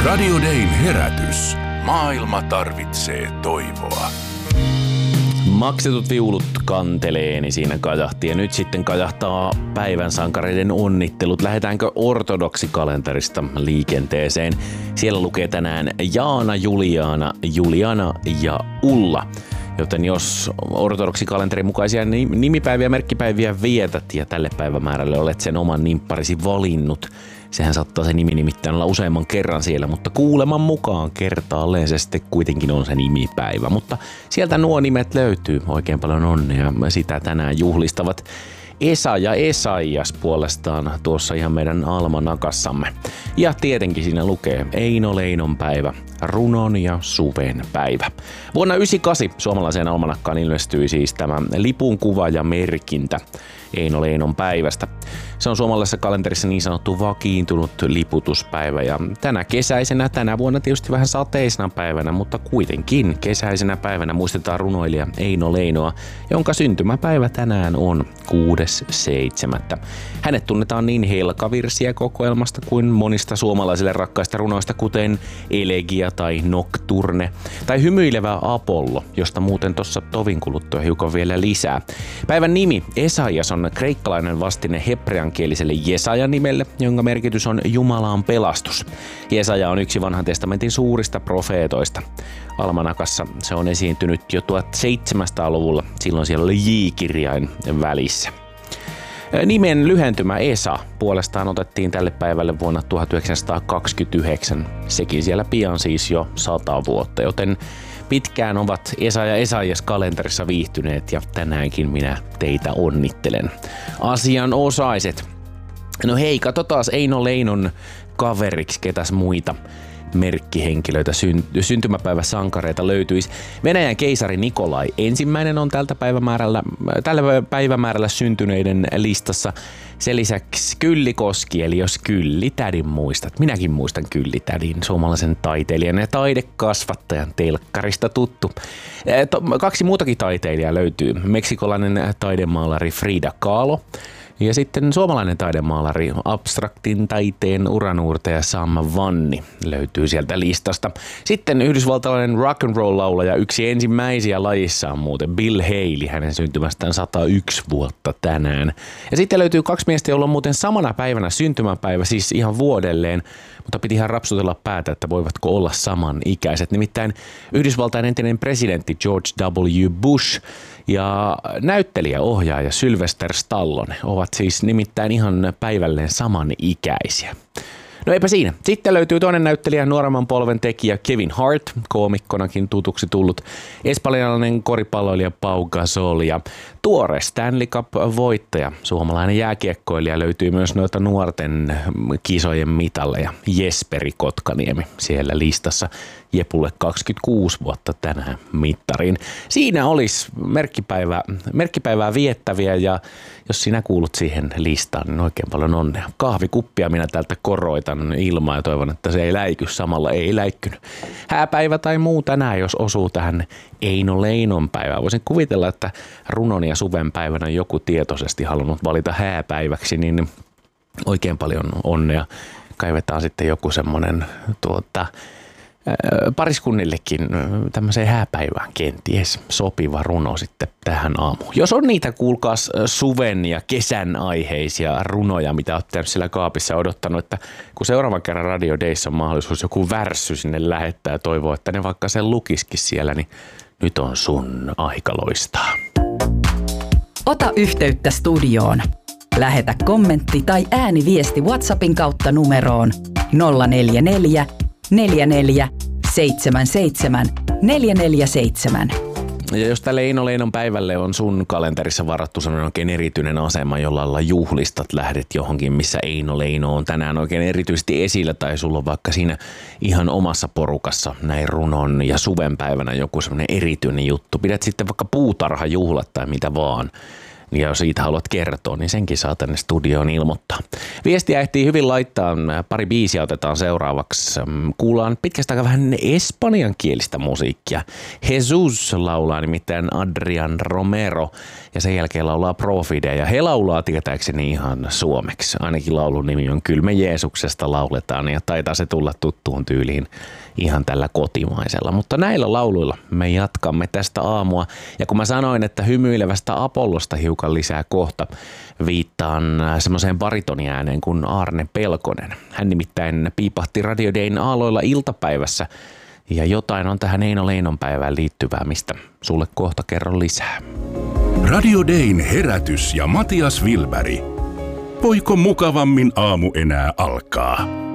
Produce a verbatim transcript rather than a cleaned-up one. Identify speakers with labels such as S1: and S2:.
S1: Radio Dayn herätys. Maailma tarvitsee toivoa.
S2: Maksetut viulut kantelee, niin siinä kajahti. Ja nyt sitten kajahtaa päivän sankareiden onnittelut. Lähdetäänkö ortodoksikalenterista liikenteeseen? Siellä lukee tänään Jaana, Juliana, Juliana ja Ulla. Joten jos ortodoksikalenterin mukaisia nimipäiviä, merkkipäiviä vietät ja tälle päivämäärälle olet sen oman nimpparisi valinnut, sehän saattaa se nimi nimittäin olla useamman kerran siellä, mutta kuuleman mukaan kertaalleen se sitten kuitenkin on se nimipäivä. Mutta sieltä nuo nimet löytyy, oikein paljon onnea. Sitä tänään juhlistavat Esa ja Esaias puolestaan tuossa ihan meidän almanakassamme. Ja tietenkin siinä lukee Eino Leinon päivä, runon ja suven päivä. Vuonna yhdeksänkymmentäkahdeksan suomalaiseen almanakkaan ilmestyi siis tämä lipun kuva ja merkintä Eino Leinon päivästä. Se on suomalaisessa kalenterissa niin sanottu vakiintunut liputuspäivä ja tänä kesäisenä, tänä vuonna tietysti vähän sateisena päivänä, mutta kuitenkin kesäisenä päivänä muistetaan runoilija Eino Leinoa, jonka syntymäpäivä tänään on kuudes seitsemättä. Hänet tunnetaan niin Helkavirsiä kokoelmasta kuin monista suomalaisille rakkaista runoista, kuten Elegia tai Nocturne tai Hymyilevä Apollo, josta muuten tuossa tovin kuluttua hiukan vielä lisää. Päivän nimi Esaias on kreikkalainen vastine hebreankieliselle Jesajan nimelle, jonka merkitys on Jumalan pelastus. Jesaja on yksi vanhan testamentin suurista profeetoista. Almanakassa se on esiintynyt jo seitsemäntoistasataa-luvulla, silloin siellä oli J-kirjain välissä. Nimen lyhentymä Esa puolestaan otettiin tälle päivälle vuonna tuhatyhdeksänsataakaksikymmentäyhdeksän, sekin siellä pian siis jo sata vuotta, joten pitkään ovat Esa ja Esaias kalenterissa viihtyneet ja tänäänkin minä teitä onnittelen. Asianosaiset. No hei, katsotaan Eino Leinon kaveriksi ketäs muita merkkihenkilöitä, syntymäpäiväsankareita löytyisi. Venäjän keisari Nikolai ensimmäinen on tältä päivämäärällä, tällä päivämäärällä syntyneiden listassa. Sen lisäksi Kyllikoski, eli jos Kylli-tädin muistat. Minäkin muistan Kylli-tädin, suomalaisen taiteilijan ja taidekasvattajan telkkarista tuttu. Kaksi muutakin taiteilijaa löytyy. Meksikolainen taidemaalari Frida Kahlo. Ja sitten suomalainen taidemaalari, abstraktin taiteen uranuurtaja Sam Vanni löytyy sieltä listasta. Sitten yhdysvaltalainen rock and roll laulaja, yksi ensimmäisiä lajissaan muuten, Bill Haley, hänen syntymästään sata yksi vuotta tänään. Ja sitten löytyy kaksi miestä, joilla on muuten samana päivänä syntymäpäivä, siis ihan vuodelleen, mutta piti ihan rapsutella päätä, että voivatko olla samanikäiset. Nimittäin Yhdysvaltain entinen presidentti George W. Bush ja näyttelijä, ohjaaja Sylvester Stallone ovat siis nimittäin ihan päivälleen samanikäisiä. No eipä siinä. Sitten löytyy toinen näyttelijä, nuoremman polven tekijä Kevin Hart, koomikkonakin tutuksi tullut, espanjalainen koripalloilija Pau Gasol ja tuore Stanley Cup-voittaja, suomalainen jääkiekkoilija löytyy myös noilta nuorten kisojen mitalleja, Jesperi Kotkaniemi siellä listassa. Jepulle kaksikymmentäkuusi vuotta tänään mittariin. Siinä olisi merkkipäivää, merkkipäivää viettäviä ja jos sinä kuulut siihen listaan, niin oikein paljon onnea. Kahvikuppia minä täältä koroitan ilmaa ja toivon, että se ei läiky samalla. Ei läikkynyt. Hääpäivä tai muu tänään, jos osuu tähän Eino Leinon päivään. Voisin kuvitella, että runon ja suven päivänä on joku tietoisesti halunnut valita hääpäiväksi, niin oikein paljon onnea. Kaivetaan sitten joku semmoinen tuota... pariskunnillekin tämmöiseen hääpäivään kenties sopiva runo sitten tähän aamuun. Jos on niitä, kuulkaas, suven ja kesän aiheisia runoja, mitä olet tehnyt siellä kaapissa odottanut, että kun seuraavan kerran Radio Dayssa on mahdollisuus joku värssy sinne lähettää ja toivoo, että ne vaikka sen lukisikin siellä, niin nyt on sun aika loistaa.
S3: Ota yhteyttä studioon. Lähetä kommentti tai ääniviesti WhatsAppin kautta numeroon nolla neljä neljä neljä neljä seitsemän seitsemän neljä neljä seitsemän.
S2: Ja jos tälle Eino Leinon päivälle on sun kalenterissa varattu sellainen oikein erityinen asema, jolla alla juhlistat, lähdet johonkin, missä Eino Leino on tänään oikein erityisesti esillä, tai sulla on vaikka siinä ihan omassa porukassa näin runon ja suven päivänä joku semmoinen erityinen juttu. Pidät sitten vaikka puutarhajuhlat tai mitä vaan. Ja jos siitä haluat kertoa, niin senkin saa tänne studioon ilmoittaa. Viestiä ehtii hyvin laittaa. Pari biisiä otetaan seuraavaksi. Kuullaan pitkästä aikaa vähän espanjankielistä musiikkia. Jesus laulaa nimittäin Adrian Romero ja sen jälkeen laulaa Profide. Ja he laulaa tietääkseni ihan suomeksi. Ainakin laulun nimi on Kylmä Jeesuksesta lauletaan ja taitaa se tulla tuttuun tyyliin ihan tällä kotimaisella. Mutta näillä lauluilla me jatkamme tästä aamua. Ja kun mä sanoin, että hymyilevästä Apollosta hiukan lisää kohta, viittaan semmoiseen baritoniääneen kuin Aarne Pelkonen. Hän nimittäin piipahti Radio Dayn aalloilla iltapäivässä ja jotain on tähän Eino Leinon päivään liittyvää, mistä sulle kohta kerron lisää.
S1: Radio Dayn herätys ja Matias Wilberg. Voiko mukavammin aamu enää alkaa?